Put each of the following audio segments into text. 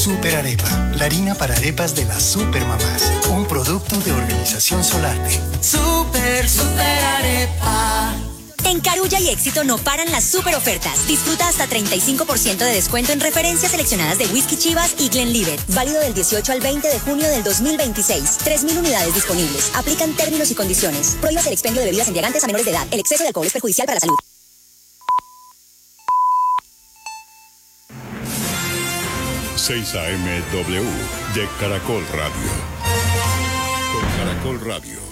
Super Arepa, la harina para arepas de las supermamás. Un producto de Organización Solarte. Super Arepa. En Carulla y Éxito no paran las super ofertas. Disfruta hasta 35% de descuento en referencias seleccionadas de Whisky Chivas y Glenlivet. Válido del 18 al 20 de junio del 2026. 3.000 unidades disponibles. Aplican términos y condiciones. Prohíbas el expendio de bebidas embriagantes a menores de edad. El exceso de alcohol es perjudicial para la salud. AM de Caracol Radio. Con Caracol Radio.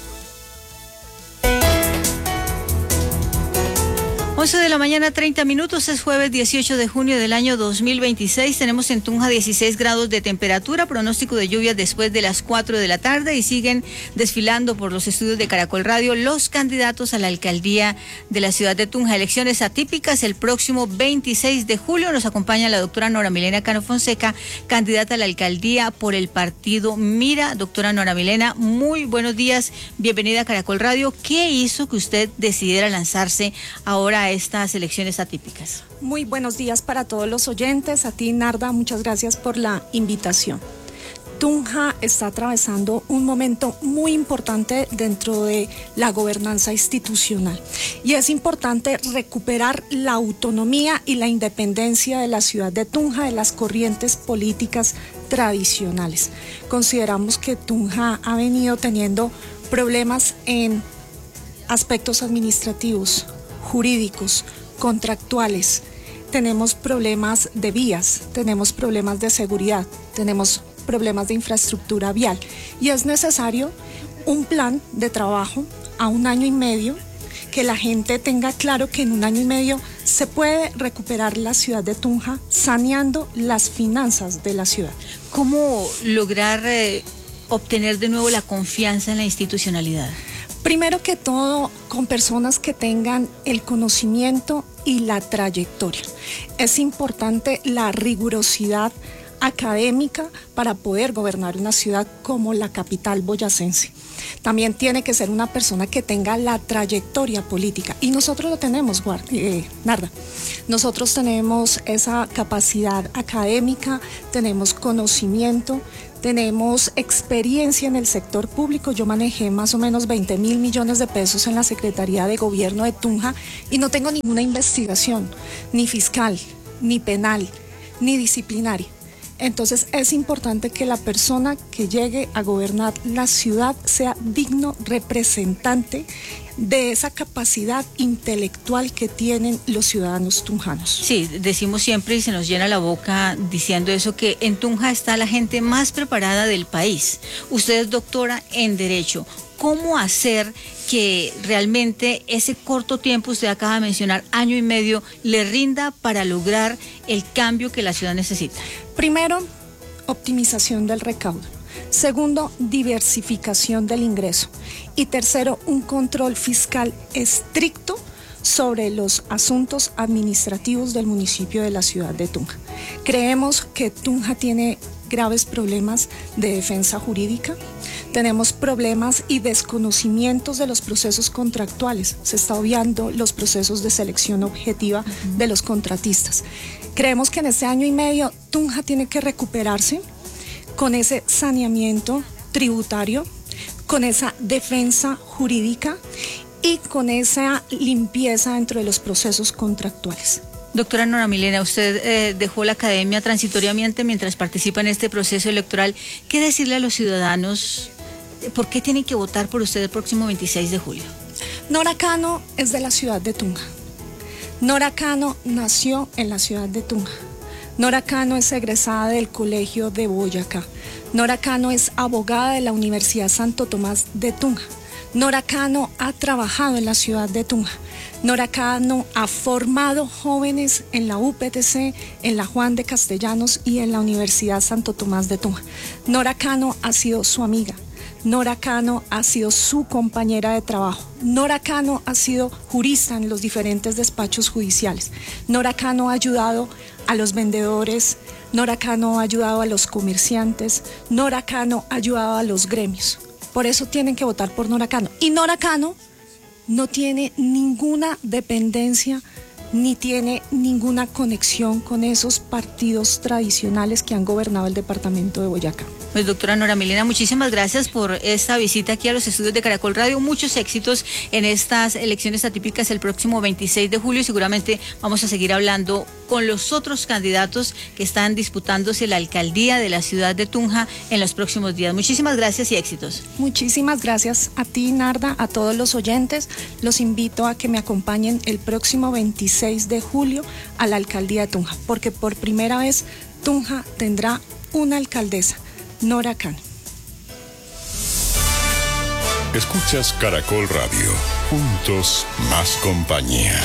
11 de la mañana, 30 minutos, es jueves 18 de junio del año 2026. Tenemos en Tunja 16 grados de temperatura, pronóstico de lluvias después de las 4 de la tarde y siguen desfilando por los estudios de Caracol Radio los candidatos a la alcaldía de la ciudad de Tunja. Elecciones atípicas el próximo 26 de julio. Nos acompaña la doctora Nora Milena Cano Fonseca, candidata a la alcaldía por el partido Mira. Doctora Nora Milena, muy buenos días, bienvenida a Caracol Radio. ¿Qué hizo que usted decidiera lanzarse ahora a estas elecciones atípicas? Muy buenos días para todos los oyentes. A ti, Narda, muchas gracias por la invitación. Tunja está atravesando un momento muy importante dentro de la gobernanza institucional y es importante recuperar la autonomía y la independencia de la ciudad de Tunja de las corrientes políticas tradicionales. Consideramos que Tunja ha venido teniendo problemas en aspectos administrativos, jurídicos, contractuales, tenemos problemas de vías, tenemos problemas de seguridad, tenemos problemas de infraestructura vial y es necesario un plan de trabajo a 1 año y medio, que la gente tenga claro que en 1 año y medio se puede recuperar la ciudad de Tunja saneando las finanzas de la ciudad. ¿Cómo lograr obtener de nuevo la confianza en la institucionalidad? Primero que todo, con personas que tengan el conocimiento y la trayectoria. Es importante la rigurosidad académica para poder gobernar una ciudad como la capital boyacense. También tiene que ser una persona que tenga la trayectoria política y nosotros lo tenemos, Narda. Nosotros tenemos esa capacidad académica, tenemos conocimiento, tenemos experiencia en el sector público. Yo manejé más o menos 20.000 millones de pesos en la Secretaría de Gobierno de Tunja y no tengo ninguna investigación, ni fiscal, ni penal, ni disciplinaria. Entonces es importante que la persona que llegue a gobernar la ciudad sea digno representante de esa capacidad intelectual que tienen los ciudadanos tunjanos. Sí, decimos siempre y se nos llena la boca diciendo eso, que en Tunja está la gente más preparada del país. Usted es doctora en Derecho. ¿Cómo hacer que realmente ese corto tiempo, usted acaba de mencionar, 1 año y medio, le rinda para lograr el cambio que la ciudad necesita? Primero, optimización del recaudo. Segundo, diversificación del ingreso. Y tercero, un control fiscal estricto sobre los asuntos administrativos del municipio de la ciudad de Tunja. Creemos que Tunja tiene graves problemas de defensa jurídica, tenemos problemas y desconocimientos de los procesos contractuales, se está obviando los procesos de selección objetiva de los contratistas. Creemos que en este 1 año y medio Tunja tiene que recuperarse con ese saneamiento tributario, con esa defensa jurídica y con esa limpieza dentro de los procesos contractuales. Doctora Nora Milena, usted dejó la academia transitoriamente mientras participa en este proceso electoral. ¿Qué decirle a los ciudadanos? ¿Por qué tienen que votar por usted el próximo 26 de julio? Nora Cano es de la ciudad de Tunja. Nora Cano nació en la ciudad de Tunja. Nora Cano es egresada del Colegio de Boyacá. Nora Cano es abogada de la Universidad Santo Tomás de Tunja. Nora Cano ha trabajado en la ciudad de Tunja. Nora Cano ha formado jóvenes en la UPTC, en la Juan de Castellanos y en la Universidad Santo Tomás de Tunja. Nora Cano ha sido su amiga. Nora Cano ha sido su compañera de trabajo. Nora Cano ha sido jurista en los diferentes despachos judiciales. Nora Cano ha ayudado a los vendedores. Nora Cano ha ayudado a los comerciantes. Nora Cano ha ayudado a los gremios. Por eso tienen que votar por Nora Cano. Y Nora Cano no tiene ninguna dependencia ni tiene ninguna conexión con esos partidos tradicionales que han gobernado el departamento de Boyacá. Pues doctora Nora Milena, muchísimas gracias por esta visita aquí a los estudios de Caracol Radio. Muchos éxitos en estas elecciones atípicas el próximo 26 de julio y seguramente vamos a seguir hablando con los otros candidatos que están disputándose la alcaldía de la ciudad de Tunja en los próximos días. Muchísimas gracias y éxitos. Muchísimas gracias a ti, Narda, a todos los oyentes. Los invito a que me acompañen el próximo 26 de julio a la alcaldía de Tunja, porque por primera vez Tunja tendrá una alcaldesa, Nora Cano. Escuchas Caracol Radio. Juntos más compañía.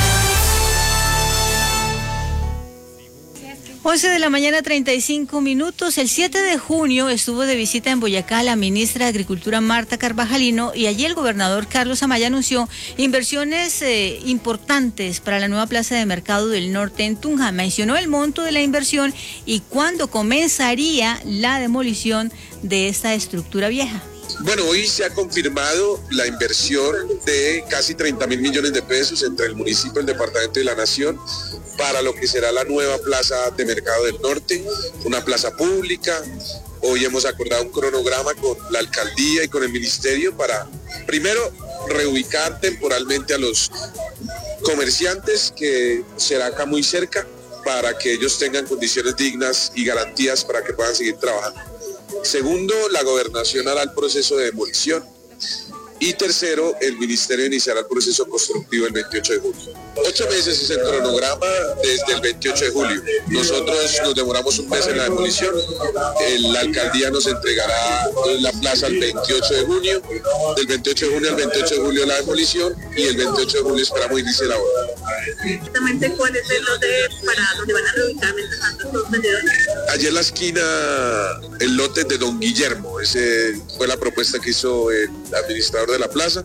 11 de la mañana, 35 minutos. El 7 de junio estuvo de visita en Boyacá la ministra de Agricultura Marta Carvajalino y allí el gobernador Carlos Amaya anunció inversiones importantes para la nueva plaza de mercado del norte en Tunja. Mencionó el monto de la inversión y cuándo comenzaría la demolición de esta estructura vieja. Bueno, hoy se ha confirmado la inversión de casi 30.000 millones de pesos entre el municipio, el departamento y la nación para lo que será la nueva plaza de mercado del norte, una plaza pública. Hoy hemos acordado un cronograma con la alcaldía y con el ministerio para, primero, reubicar temporalmente a los comerciantes, que será acá muy cerca, para que ellos tengan condiciones dignas y garantías para que puedan seguir trabajando. Segundo, la gobernación hará el proceso de demolición. Y tercero, el ministerio iniciará el proceso constructivo el 28 de julio. 8 meses es el cronograma desde el 28 de julio. Nosotros nos demoramos un mes en la demolición. La alcaldía nos entregará la plaza el 28 de junio. Del 28 de junio al 28 de julio la demolición y el 28 de julio esperamos iniciar la obra. Exactamente, ¿cuál es el lote para donde van a reubicar los vendedores? Allí en la esquina, el lote de Don Guillermo. Esa fue la propuesta que hizo el administrador de la plaza.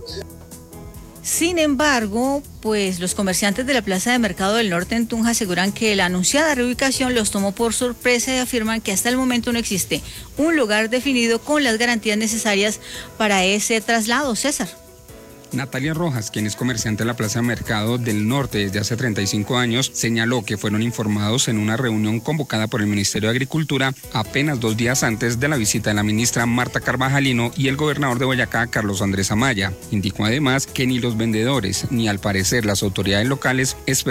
Sin embargo, pues los comerciantes de la Plaza de Mercado del Norte en Tunja aseguran que la anunciada reubicación los tomó por sorpresa y afirman que hasta el momento no existe un lugar definido con las garantías necesarias para ese traslado. César. Natalia Rojas, quien es comerciante de la Plaza de Mercado del Norte desde hace 35 años, señaló que fueron informados en una reunión convocada por el Ministerio de Agricultura apenas 2 días antes de la visita de la ministra Marta Carvajalino y el gobernador de Boyacá, Carlos Andrés Amaya. Indicó además que ni los vendedores ni al parecer las autoridades locales esperaban